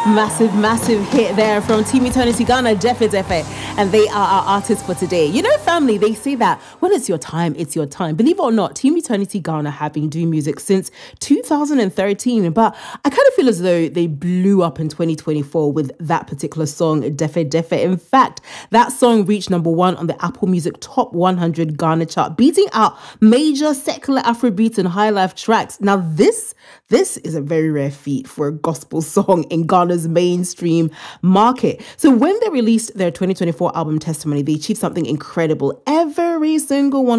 Massive hit there from Team Eternity Ghana, Defe Defe. And they are our artists for today. You know, family, they say that when it's your time, it's your time. Believe it or not, Team Eternity Ghana have been doing music since 2013. But I kind of feel as though they blew up in 2024 with that particular song, Defe Defe. In fact, that song reached #1 on the Apple Music Top 100 Ghana chart, beating out major secular Afrobeat and high life tracks. Now, this is a very rare feat for a gospel song in Ghana's mainstream market. So when they released their 2024 album Testimony, they achieved something incredible. Every single one